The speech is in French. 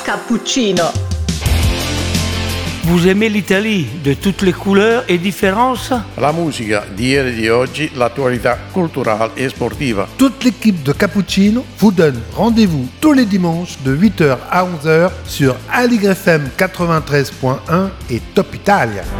Cappuccino. Vous aimez l'Italie de toutes les couleurs et différences? La musica di ieri e di oggi, l'attualità culturale et sportiva. Toute l'équipe de Cappuccino vous donne rendez-vous tous les dimanches de 8h à 11h sur Aligre FM 93.1 et Top Italia.